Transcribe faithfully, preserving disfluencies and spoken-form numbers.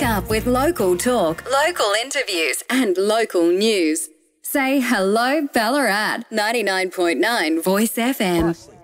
Wake up with local talk, local interviews and local news. Say hello Ballarat. ninety-nine point nine Voice F M.